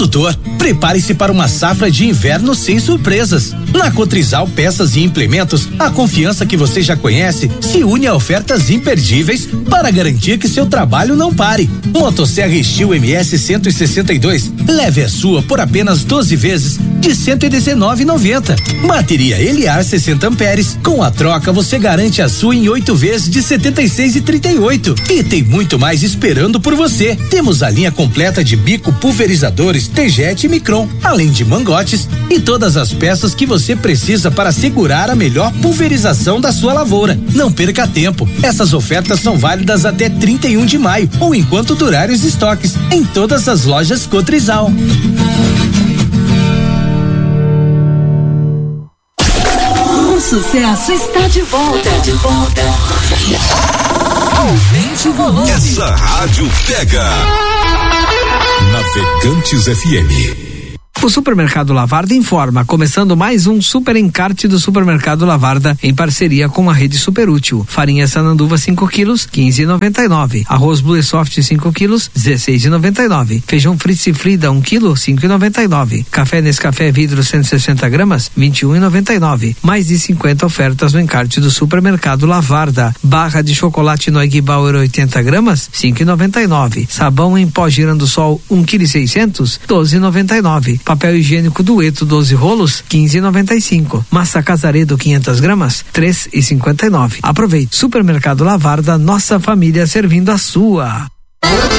produtor, prepare-se para uma safra de inverno sem surpresas. Na Cotrizal Peças e Implementos, a confiança que você já conhece se une a ofertas imperdíveis para garantir que seu trabalho não pare. Motosserra Steel MS 162, leve a sua por apenas 12 vezes de R$119,90. Bateria Eliar 60 amperes, com a troca você garante a sua em 8 vezes de R$76,38. E tem muito mais esperando por você. Temos a linha completa de bico pulverizadores T-Jet e Micron, além de mangotes e todas as peças que você precisa para segurar a melhor pulverização da sua lavoura. Não perca tempo. Essas ofertas são válidas até 31 de maio ou enquanto durarem os estoques em todas as lojas Cotrizal. O sucesso está de volta. Aumente o volume. Essa rádio pega. Navegantes FM. O Supermercado Lavarda informa, começando mais um super encarte do Supermercado Lavarda em parceria com a Rede Superútil. Farinha Sananduva 5 quilos, R$15,99. Arroz Blue Soft 5 quilos, R$16,99. Feijão Fritz e Frida 1 quilo, R$5,99. Café Nescafé Vidro 160 gramas, R$21,99. Mais de 50 ofertas no encarte do Supermercado Lavarda. Barra de chocolate Noig Bauer 80 gramas, R$5,99. Sabão em pó Girando Sol 1,6 kg, R$12,99. Papel higiênico Dueto 12 rolos, R$15,95. Massa Casaredo 500 gramas, R$3,59. Aproveite. Supermercado Lavarda, nossa família servindo a sua.